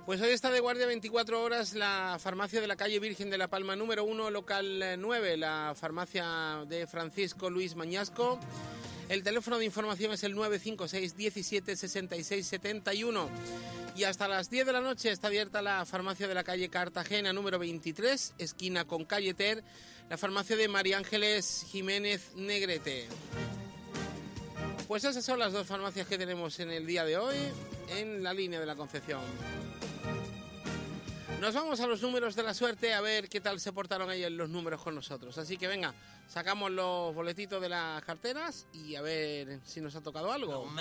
Pues hoy está de guardia 24 horas la farmacia de la calle Virgen de la Palma número 1, local 9, la farmacia de Francisco Luis Mañasco. El teléfono de información es el 956 17 66 71. Y hasta las 10 de la noche está abierta la farmacia de la calle Cartagena número 23, esquina con calle Ter, la farmacia de María Ángeles Jiménez Negrete. Pues esas son las dos farmacias que tenemos en el día de hoy en la línea de la Concepción. Nos vamos a los números de la suerte a ver qué tal se portaron ayer los números con nosotros. Así que venga, sacamos los boletitos de las carteras y a ver si nos ha tocado algo.